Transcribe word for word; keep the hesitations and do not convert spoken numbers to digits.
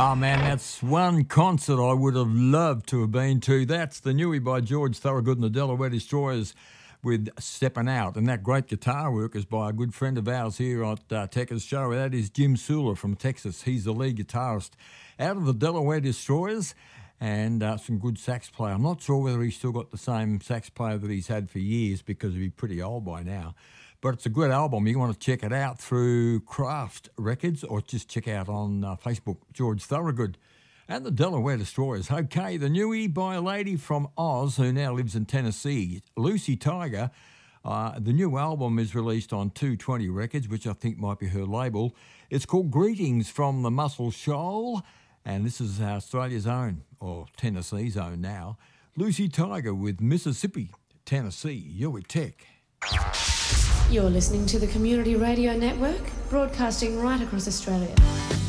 Oh man, that's one concert I would have loved to have been to. That's the Newie by George Thorogood and the Delaware Destroyers with Steppin' Out. And that great guitar work is by a good friend of ours here at uh, Tekka's show. That is Jim Sula from Texas. He's the lead guitarist out of the Delaware Destroyers and uh, some good sax player. I'm not sure whether he's still got the same sax player that he's had for years because he'd be pretty old by now. But it's a good album. You want to check it out through Craft Records or just check out on uh, Facebook, George Thorogood and the Delaware Destroyers. Okay, the Newie by a lady from Oz who now lives in Tennessee, Lucy Tiger. Uh, the new album is released on two twenty Records, which I think might be her label. It's called Greetings from the Muscle Shoal, and this is Australia's own, or Tennessee's own now, Lucy Tiger with Mississippi, Tennessee. You're with Tech. You're listening to the Community Radio Network, broadcasting right across Australia.